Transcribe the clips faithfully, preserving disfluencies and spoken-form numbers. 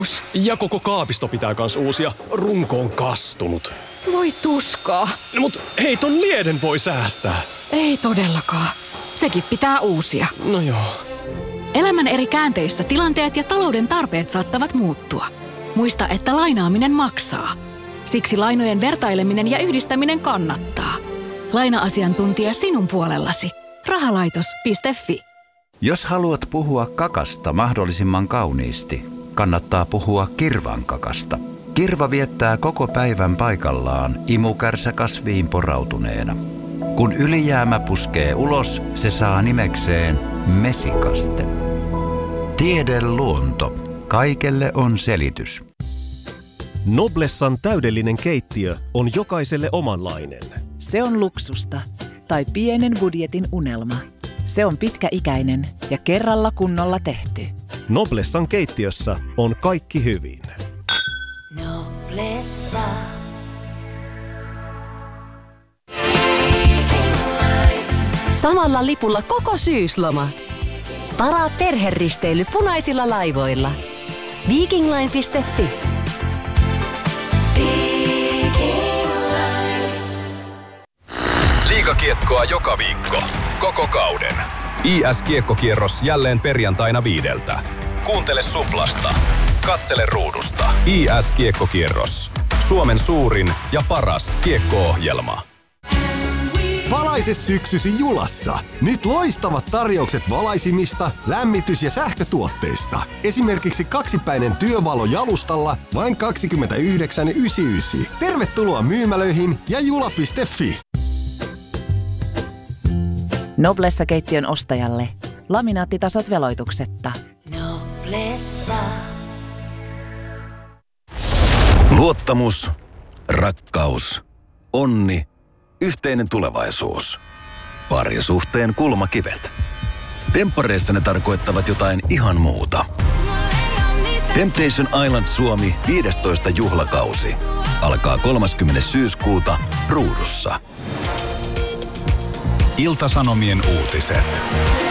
Ja koko kaapisto pitää kans uusia. Runko on kastunut. Voi tuskaa. No mut hei, ton lieden voi säästää. Ei todellakaan. Sekin pitää uusia. No joo. Elämän eri käänteissä tilanteet ja talouden tarpeet saattavat muuttua. Muista, että lainaaminen maksaa. Siksi lainojen vertaileminen ja yhdistäminen kannattaa. Laina-asiantuntija sinun puolellasi. Rahalaitos piste fi. Jos haluat puhua kakasta mahdollisimman kauniisti, kannattaa puhua kirvankakasta. Kirva viettää koko päivän paikallaan imukärsä kasviin porautuneena. Kun ylijäämä puskee ulos, se saa nimekseen mesikaste. Tiede luonto. Kaikelle on selitys. Noblessan täydellinen keittiö on jokaiselle omanlainen. Se on luksusta tai pienen budjetin unelma. Se on pitkäikäinen ja kerralla kunnolla tehty. Noblessan keittiössä on kaikki hyvin. Noblessa. Samalla lipulla koko syysloma. Varaa perheristeily punaisilla laivoilla. Vikingline piste fi. Liigakiekkoa joka viikko. Koko kauden. I S-kiekkokierros jälleen perjantaina viideltä. Kuuntele Suplasta. Katsele ruudusta. I S-kiekkokierros. Suomen suurin ja paras kiekko-ohjelma. Valaise syksysi Julassa. Nyt loistavat tarjoukset valaisimista, lämmitys- ja sähkötuotteista. Esimerkiksi kaksipäinen työvalo jalustalla vain kaksikymmentäyhdeksän yhdeksänkymmentäyhdeksän. Tervetuloa myymälöihin ja jula piste fi. Noblessa-keittiön ostajalle. Laminaattitasot veloituksetta. Noblessa. Luottamus, rakkaus, onni, yhteinen tulevaisuus. Parisuhteen kulmakivet. Temppareissa ne tarkoittavat jotain ihan muuta. Temptation Island Suomi viidestoista juhlakausi. Alkaa kolmaskymmenes syyskuuta ruudussa. Ilta-Sanomien uutiset.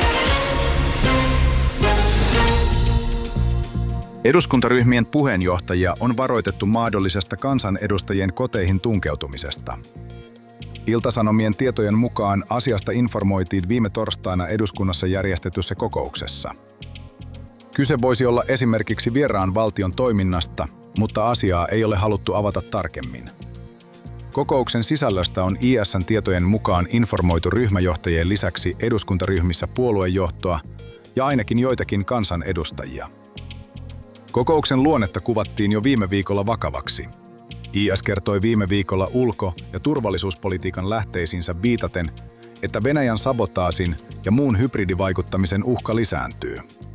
Eduskuntaryhmien puheenjohtajia on varoitettu mahdollisesta kansanedustajien koteihin tunkeutumisesta. Ilta-Sanomien tietojen mukaan asiasta informoitiin viime torstaina eduskunnassa järjestetyssä kokouksessa. Kyse voisi olla esimerkiksi vieraan valtion toiminnasta, mutta asiaa ei ole haluttu avata tarkemmin. Kokouksen sisällöstä on I S:n tietojen mukaan informoitu ryhmäjohtajien lisäksi eduskuntaryhmissä puoluejohtoa ja ainakin joitakin kansanedustajia. Kokouksen luonnetta kuvattiin jo viime viikolla vakavaksi. I S kertoi viime viikolla ulko- ja turvallisuuspolitiikan lähteisiinsä viitaten, että Venäjän sabotaasin ja muun hybridivaikuttamisen uhka lisääntyy.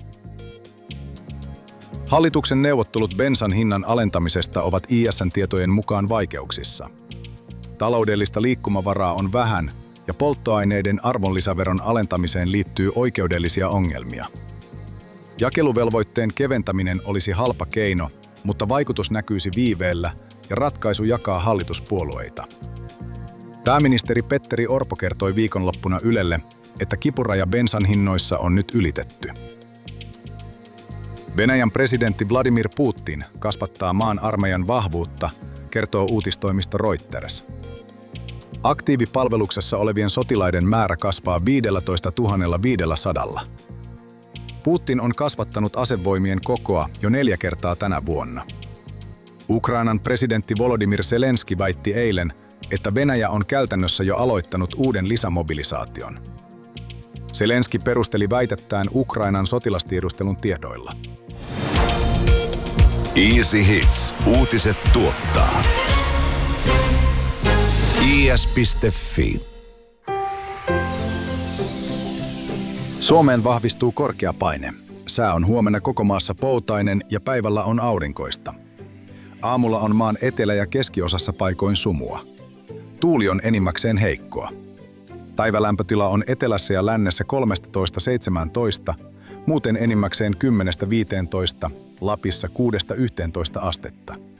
Hallituksen neuvottelut bensan hinnan alentamisesta ovat I S:n tietojen mukaan vaikeuksissa. Taloudellista liikkumavaraa on vähän ja polttoaineiden arvonlisäveron alentamiseen liittyy oikeudellisia ongelmia. Jakeluvelvoitteen keventäminen olisi halpa keino, mutta vaikutus näkyisi viiveellä ja ratkaisu jakaa hallituspuolueita. Pääministeri Petteri Orpo kertoi viikonloppuna Ylelle, että kipuraja bensan hinnoissa on nyt ylitetty. Venäjän presidentti Vladimir Putin kasvattaa maan armeijan vahvuutta, kertoo uutistoimisto Reuters. Aktiivipalveluksessa olevien sotilaiden määrä kasvaa viisitoistatuhatta viisisataa. Putin on kasvattanut asevoimien kokoa jo neljä kertaa tänä vuonna. Ukrainan presidentti Volodymyr Zelenski väitti eilen, että Venäjä on käytännössä jo aloittanut uuden lisämobilisaation. Zelenski perusteli väitettään Ukrainan sotilastiedustelun tiedoilla. Easy Hits. Uutiset tuottaa. I S piste fi. Suomeen vahvistuu korkea paine. Sää on huomenna koko maassa poutainen ja päivällä on aurinkoista. Aamulla on maan etelä- ja keskiosassa paikoin sumua. Tuuli on enimmäkseen heikkoa. Päivälämpötila on etelässä ja lännessä kolmetoista seitsemäntoista, muuten enimmäkseen kymmenen viisitoista, Lapissa kuusi yhteentoista astetta.